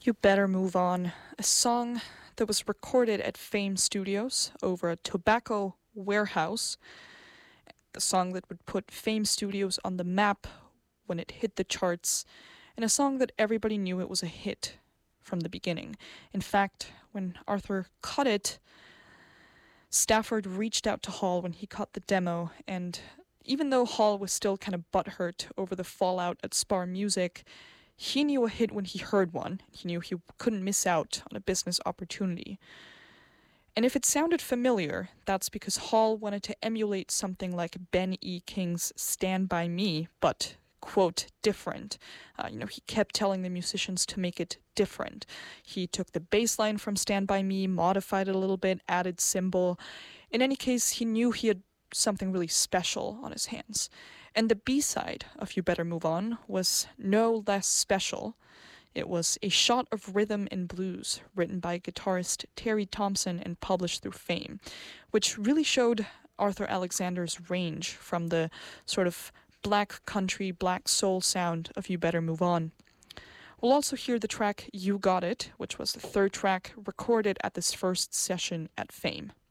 You Better Move On, a song that was recorded at Fame Studios over a tobacco warehouse, the song that would put Fame Studios on the map when it hit the charts, and a song that everybody knew it was a hit from the beginning. In fact, when Arthur cut it, Stafford reached out to Hall when he cut the demo, and even though Hall was still kind of butthurt over the fallout at Spar Music, he knew a hit when he heard one. He knew he couldn't miss out on a business opportunity. And if it sounded familiar, that's because Hall wanted to emulate something like Ben E. King's Stand By Me, but, quote, different. He kept telling the musicians to make it different. He took the bass line from Stand By Me, modified it a little bit, added cymbal. In any case, he knew he had something really special on his hands. And the B-side of You Better Move On was no less special. It was A Shot of Rhythm and Blues, written by guitarist Terry Thompson and published through Fame, which really showed Arthur Alexander's range from the sort of black country, black soul sound of You Better Move On. We'll also hear the track You Got It, which was the third track recorded at this first session at Fame.